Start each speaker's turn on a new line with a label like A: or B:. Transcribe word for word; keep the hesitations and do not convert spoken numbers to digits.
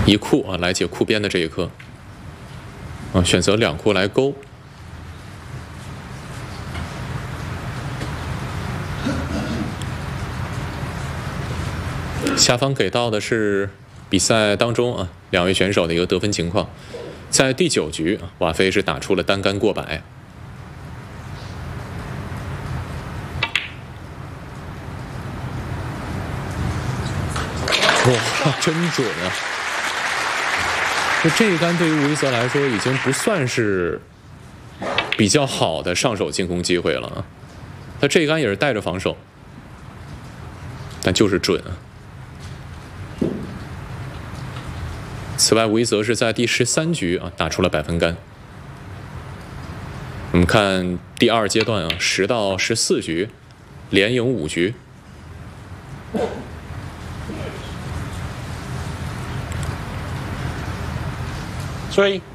A: 一库啊来解库边的这一颗，啊选择两库来勾。 下方给到的是比赛当中啊两位选手的一个得分情况，在第九局，瓦菲是打出了单杆过百。哇，真准啊！那这一杆对于吴一泽来说已经不算是比较好的上手进攻机会了啊，他这一杆也是带着防守，但就是准啊。 此外，吴一泽是在第十三局啊打出了百分杆。我们看第二阶段啊，十到十四局，连赢五局。
B: Three.